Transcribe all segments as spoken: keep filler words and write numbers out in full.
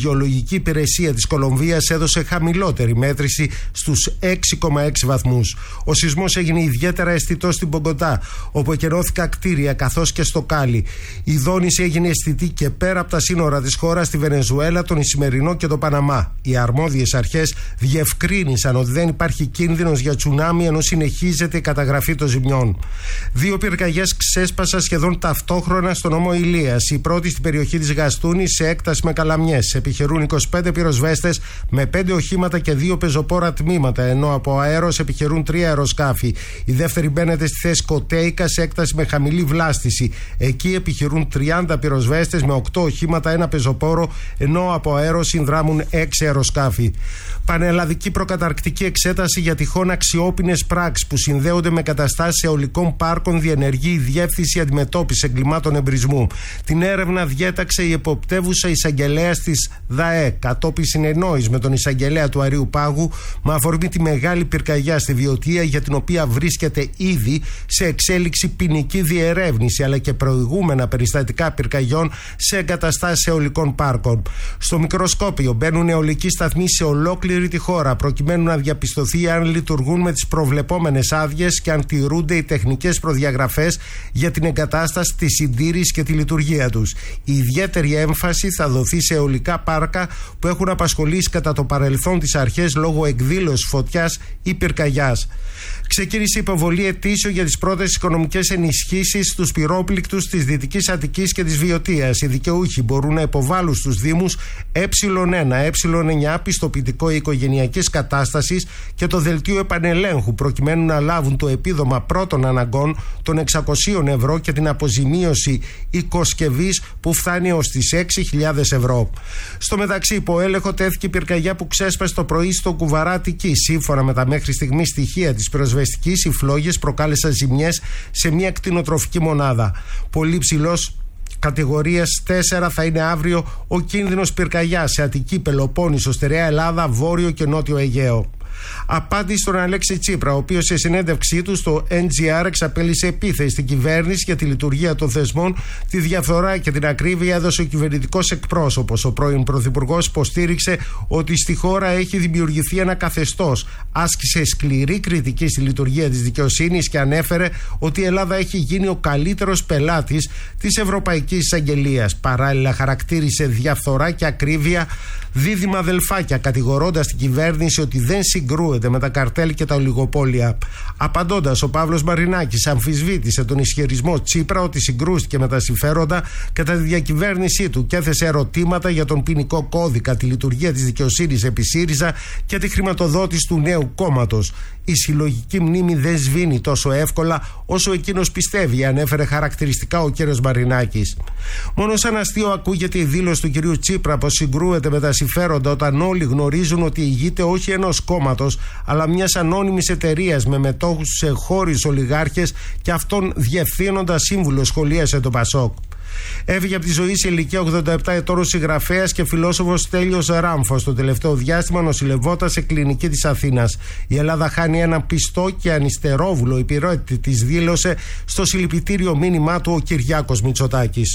Γεωλογική Υπηρεσία της Κολομβίας έδωσε χαμηλότερη μέτρηση στους έξι κόμμα έξι βαθμούς. Ο σεισμός έγινε ιδιαίτερα αισθητός στην Μπογκοτά, όπου εκενώθηκαν κτίρια καθώς και στο Κάλι. Η δόνηση έγινε αισθητή και πέρα από τα σύνορα της χώρας, στη Βενεζουέλα, τον Ισημερινό και το Παναμά. Οι αρμόδιες αρχές διευκρίνησαν ότι δεν υπάρχει κίνδυνος για τσουνάμι, ενώ συνεχίζεται η καταγραφή των ζημιών. Δύο πυρκαγιές ξέσπασαν σχεδόν ταυτόχρονα στον ώμο Ηλίας. Η πρώτη στην περιοχή της Γαστούνης, σε έκταση με Καλαμιές. Επιχειρούν είκοσι πέντε πυροσβέστες με πέντε οχήματα και δύο πεζοπόρα τμήματα, ενώ από αέρος επιχειρούν τρία αεροσκάφη. Η δεύτερη μπαίνεται στη θέση Κοτέικα, σε έκταση με χαμηλή βλάστηση. Εκεί επιχειρούν τριάντα πυροσβέστες με οκτώ οχήματα, ένα πεζοπόρο, ενώ από αέρος συνδράμουν έξι αεροσκάφη. Πανελλαδική προκαταρκτική εξέταση για τυχόν αξιόπινες πράξεις που συνδέονται με καταστάσεις αιωλικών πάρκων διενεργεί η Διεύθυνση Αντιμετώπισης Εγκλημάτων Εμπρισμού. Την έρευνα διέταξε η εποπτεύουσα εισαγγελέας της ΔΑΕ, κατόπιν συνεννόησης με τον εισαγγελέα του Αρείου Πάγου, με αφορμή τη μεγάλη πυρκαγιά στη Βιωτία, για την οποία βρίσκεται ήδη σε εξέλιξη ποινική διερεύνηση, αλλά και προηγούμενα περιστατικά πυρκαγιών σε εγκαταστάσεις αιωλικών πάρκων. Στο μικροσκόπιο μπαίνουν αιωλικοί σταθμοί σε ολόκληρη τη χώρα, προκειμένου να διαπιστωθεί αν λειτουργούν με τις προβλεπόμενες άδειες και αν τηρούνται οι τεχνικές προδιαγραφές για την εγκατάσταση, τη συντήρηση και τη λειτουργία τους. Η ιδιαίτερη έμφαση θα δοθεί σε αιωλικά πάρκα που έχουν απασχολήσει κατά το παρελθόν τις αρχές λόγω εκδήλωσης φωτιάς ή πυρκαγιάς. Ξεκίνησε η υποβολή αιτήσεων για τις πρώτες οικονομικές ενισχύσεις στους πυρόπληκτους της Δυτικής Αττικής και της Βιωτίας. Οι δικαιούχοι μπορούν να υποβάλουν στους Δήμους ε ένα, ε εννιά πιστοποιητικό οικογενειακής κατάστασης και το δελτίο επανελέγχου, προκειμένου να λάβουν το επίδομα πρώτων αναγκών των εξακόσια ευρώ και την αποζημίωση οικοσκευής που φτάνει ως τις έξι χιλιάδες ευρώ. Στο μεταξύ, υπό έλεγχο τέθηκε η πυρκαγιά που ξέσπασε το πρωί στο Κουβαρά Αττική. Σύμφωνα με τα μέχρι στιγμή στοιχεία της πυροσβεστικής, οι φλόγες προκάλεσαν ζημιές σε μια κτηνοτροφική μονάδα. Πολύ ψηλός κατηγορίας τέσσερα θα είναι αύριο ο κίνδυνος πυρκαγιάς σε Αττική, Πελοπόννησο, Στερεά Ελλάδα, Βόρειο και Νότιο Αιγαίο. Απάντηση στον Αλέξη Τσίπρα, ο οποίος σε συνέντευξή του στο εν τζι αρ εξαπέλυσε επίθεση στην κυβέρνηση για τη λειτουργία των θεσμών, τη διαφθορά και την ακρίβεια έδωσε ο κυβερνητικός εκπρόσωπος. Ο πρώην Πρωθυπουργός υποστήριξε ότι στη χώρα έχει δημιουργηθεί ένα καθεστώς. Άσκησε σκληρή κριτική στη λειτουργία της δικαιοσύνης και ανέφερε ότι η Ελλάδα έχει γίνει ο καλύτερος πελάτης της Ευρωπαϊκής Εισαγγελίας. Παράλληλα, χαρακτήρισε διαφθορά και ακρίβεια δίδυμα αδελφάκια, κατηγορώντας την κυβέρνηση ότι δεν συγκρούεται με τα καρτέλ και τα ολιγοπόλια. Απαντώντας, ο Παύλος Μαρινάκης αμφισβήτησε τον ισχυρισμό Τσίπρα ότι συγκρούστηκε με τα συμφέροντα κατά τη διακυβέρνησή του και έθεσε ερωτήματα για τον ποινικό κώδικα, τη λειτουργία της δικαιοσύνης επί ΣΥΡΙΖΑ και τη χρηματοδότηση του νέου κόμματος. Η συλλογική μνήμη δεν σβήνει τόσο εύκολα όσο εκείνος πιστεύει, ανέφερε χαρακτηριστικά ο κύριος Μαρινάκης. Μόνο σαν αστείο ακούγεται η δήλωση του κυρίου Τσίπρα πως συγκρούεται με τα συμφέροντα, όταν όλοι γνωρίζουν ότι ηγείται όχι ενός κόμματος, αλλά μιας ανώνυμης εταιρείας με μετόχους σε εγχώριους ολιγάρχες και αυτόν διευθύνοντα σύμβουλο, σχολίασε το Πασόκ. Έφυγε από τη ζωή σε ηλικία ογδόντα επτά ετών ο συγγραφέας και φιλόσοφος Στέλιος Ράμφος. Το τελευταίο διάστημα νοσηλευόταν σε κλινική της Αθήνας. Η Ελλάδα χάνει έναν πιστό και ανιστερόβουλο υπηρέτη, της δήλωσε στο συλληπιτήριο μήνυμά του ο Κυριάκος Μητσοτάκης.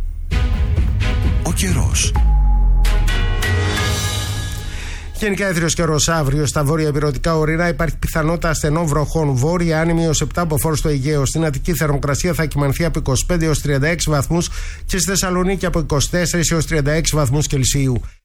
Ο καιρός. Γενικά έθριος καιρός αύριο στα βόρεια υπηρετικά ορεινά. Υπάρχει πιθανότητα ασθενών βροχών. Βόρεια άνεμη έως επτά μποφόρ στο Αιγαίο. Στην Αττική θερμοκρασία θα κυμανθεί από είκοσι πέντε έως τριάντα έξι βαθμούς και στη Θεσσαλονίκη από είκοσι τέσσερα έως τριάντα έξι βαθμούς Κελσίου.